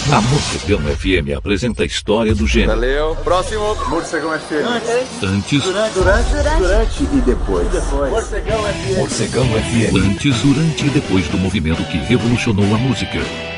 A Morcegão FM apresenta a história do gênero. Valeu. Próximo. Morcegão FM. Antes. Durante e depois. Morcegão FM. Antes, durante e depois do movimento que revolucionou a música.